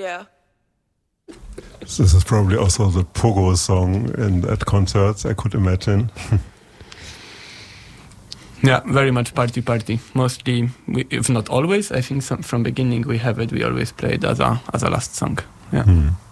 Yeah. This is probably also the pogo song at concerts, I could imagine. Yeah, very much party. Mostly, if not always, I think from beginning we have it. We always play it as a last song. Yeah.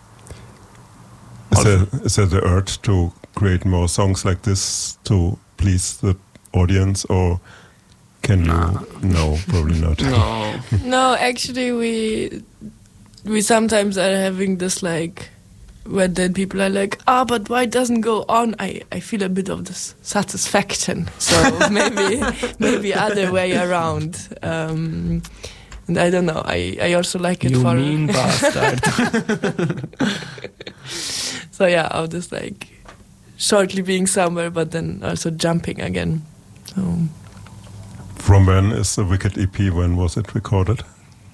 Is there the urge to create more songs like this to please the audience, or can you? No, probably not. No. No, actually, we sometimes are having this when then people are like, but why doesn't go on? I feel a bit of this satisfaction. So maybe other way around. And I don't know. I also like it you for. You mean bastard. So yeah, I'll just shortly being somewhere, but then also jumping again. So. From when is the Wicked EP? When was it recorded?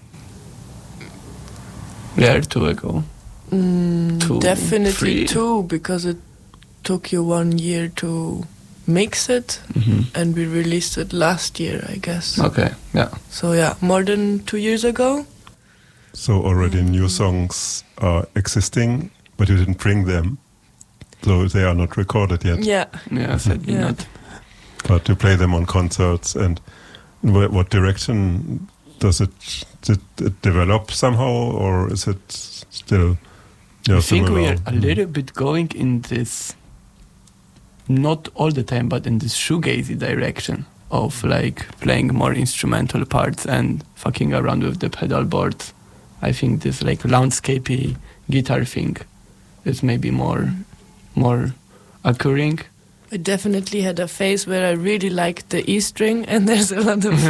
Yeah, 2 ago. Definitely 3. 2, because it took you 1 year to mix it, and we released it last year, I guess. Okay, yeah. So yeah, more than 2 years ago. So already new songs are existing, but you didn't bring them, so they are not recorded yet. Yeah, sadly not. But you play them on concerts, and in what direction does it develop somehow, or is it still? I think we are a little bit going in this, not all the time, but in this shoegazy direction of playing more instrumental parts and fucking around with the pedal boards. I think this landscapey guitar thing is maybe more occurring. I definitely had a phase where I really liked the E string, and there's a lot of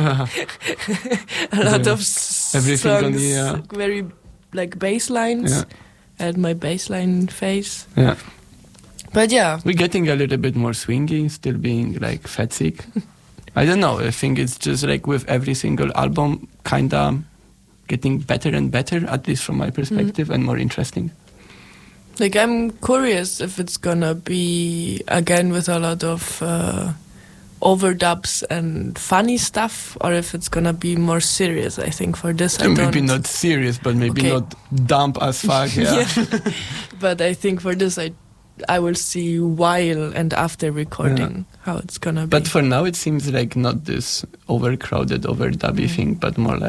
everything songs, on the very bass lines. Yeah. I had my bass line phase. Yeah. But yeah. We're getting a little bit more swingy, still being fat sick. I don't know, I think it's just with every single album kinda getting better and better, at least from my perspective, and more interesting. I'm curious if it's gonna be again with a lot of overdubs and funny stuff, or if it's gonna be more serious. I think for this, maybe not serious, but maybe not dumb as fuck. Yeah. But I think for this, I will see while and after recording how it's gonna be. But for now, it seems not this overcrowded, overdubby thing, but more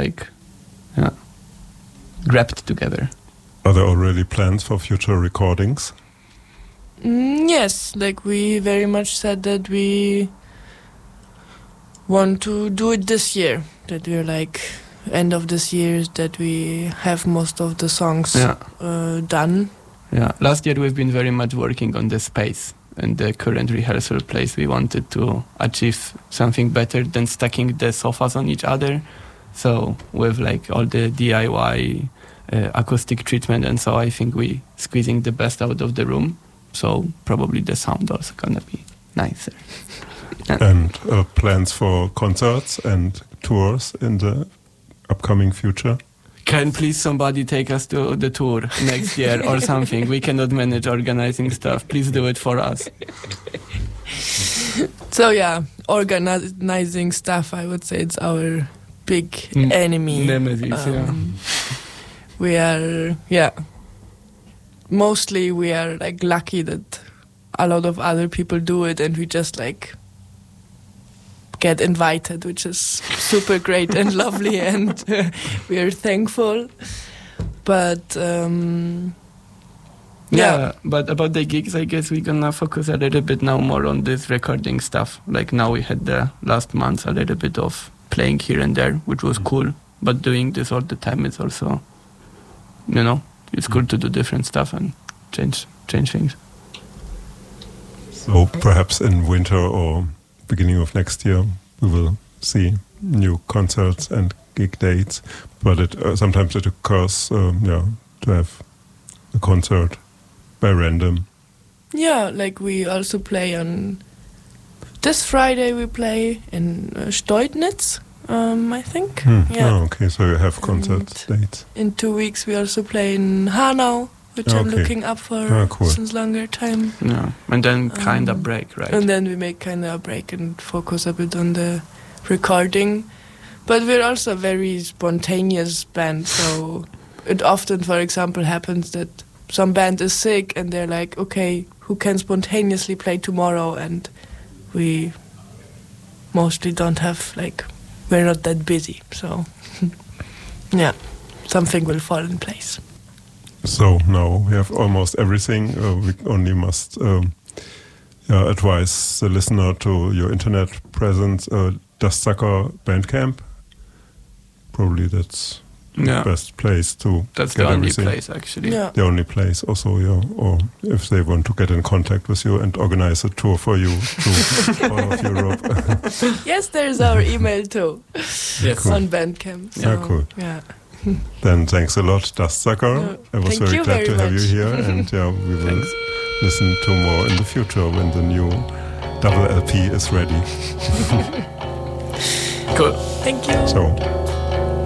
grabbed together. Are there already plans for future recordings? Yes, we very much said that we want to do it this year. That we're end of this year, that we have most of the songs done. Yeah, last year we've been very much working on the space and the current rehearsal place. We wanted to achieve something better than stacking the sofas on each other. So with all the DIY acoustic treatment, and so I think we squeezing the best out of the room. So probably the sound also gonna be nicer. And plans for concerts and tours in the upcoming future? Can please somebody take us to the tour next year or something? We cannot manage organizing stuff. Please do it for us. So yeah, organizing stuff, I would say it's our big enemy. Nemesis, We are, mostly we are lucky that a lot of other people do it, and we just get invited, which is super great and lovely, and we are thankful. But but about the gigs, I guess we're gonna focus a little bit now more on this recording stuff. Now we had the last month a little bit of playing here and there, which was cool, but doing this all the time is also, it's cool to do different stuff and change things. So perhaps in winter or beginning of next year we will see new concerts and gig dates, but sometimes it occurs to have a concert by random. Yeah, we also play on this Friday. We play in Steutnitz, I think. Yeah. Oh, okay, so you have concert dates. In 2 weeks we also play in Hanau, which I'm looking up for since longer time. Yeah, and then kind of break, right? And then we make kind of a break and focus a bit on the recording. But we're also a very spontaneous band, so it often, for example, happens that some band is sick and they're like, okay, who can spontaneously play tomorrow? And we mostly don't have, like, we're not that busy. So, yeah, something will fall in place. So now we have almost everything. We only must advise the listener to your internet presence, Dustsucker Bandcamp. Probably that's the best place to That's get the only everything. place, actually. Yeah. The only place also, or if they want to get in contact with you and organize a tour for you to all of Europe. Yes, there's our email too. Yes. Cool. On Bandcamp. So, Cool. Yeah. Then thanks a lot, Dustsucker. I was Thank very you glad to very have you much. here, and we will listen to more in the future when the new double LP is ready. Cool. Thank you. So